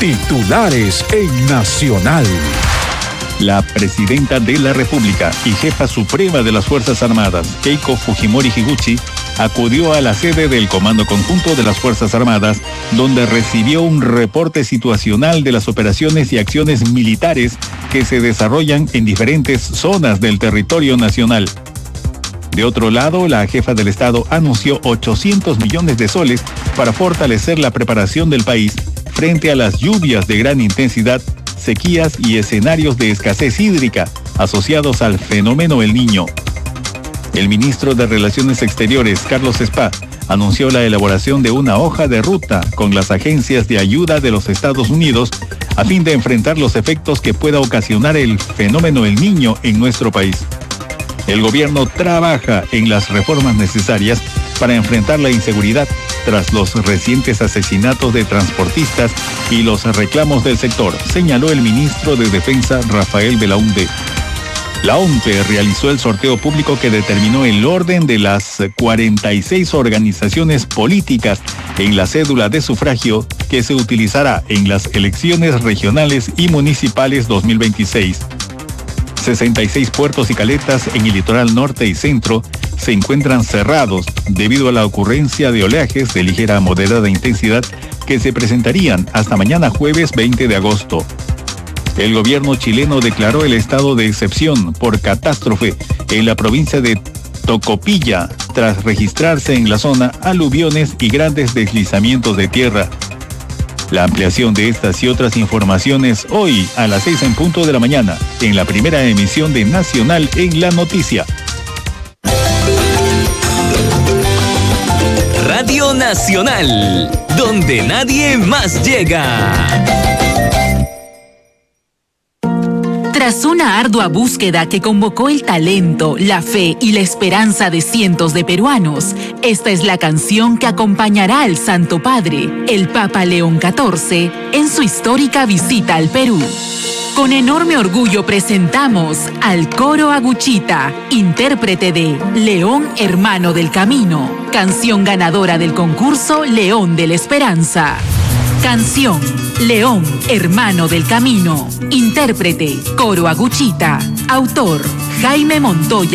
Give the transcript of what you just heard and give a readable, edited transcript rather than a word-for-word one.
Titulares en Nacional. La presidenta de la República y jefa suprema de las Fuerzas Armadas, Keiko Fujimori Higuchi, acudió a la sede del Comando Conjunto de las Fuerzas Armadas, donde recibió un reporte situacional de las operaciones y acciones militares que se desarrollan en diferentes zonas del territorio nacional. De otro lado, la jefa del Estado anunció 800 millones de soles para fortalecer la preparación del país frente a las lluvias de gran intensidad, sequías y escenarios de escasez hídrica asociados al fenómeno El Niño. El ministro de Relaciones Exteriores, Carlos Spa, anunció la elaboración de una hoja de ruta con las agencias de ayuda de los Estados Unidos a fin de enfrentar los efectos que pueda ocasionar el fenómeno El Niño en nuestro país. El gobierno trabaja en las reformas necesarias para enfrentar la inseguridad tras los recientes asesinatos de transportistas y los reclamos del sector, señaló el ministro de Defensa, Rafael Belaúnde. La OMPE realizó el sorteo público que determinó el orden de las 46 organizaciones políticas en la cédula de sufragio que se utilizará en las elecciones regionales y municipales 2026. 66 puertos y caletas en el litoral norte y centro se encuentran cerrados debido a la ocurrencia de oleajes de ligera a moderada intensidad que se presentarían hasta mañana jueves 20 de agosto. El gobierno chileno declaró el estado de excepción por catástrofe en la provincia de Tocopilla tras registrarse en la zona aluviones y grandes deslizamientos de tierra. La ampliación de estas y otras informaciones hoy a las 6 en punto de la mañana en la primera emisión de Nacional en la Noticia. Radio Nacional, donde nadie más llega. Tras una ardua búsqueda que convocó el talento, la fe y la esperanza de cientos de peruanos, esta es la canción que acompañará al Santo Padre, el Papa León XIV, en su histórica visita al Perú. Con enorme orgullo presentamos al Coro Aguchita, intérprete de León Hermano del Camino, canción ganadora del concurso León de la Esperanza. Canción, León, Hermano del Camino. Intérprete, Coro Aguchita. Autor, Jaime Montoya.